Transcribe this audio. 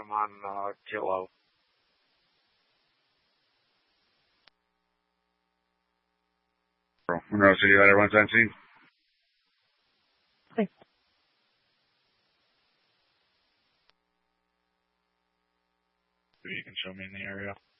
I'm on Kilo. Monroe City, everyone's on scene. Thanks. You can show me in the area.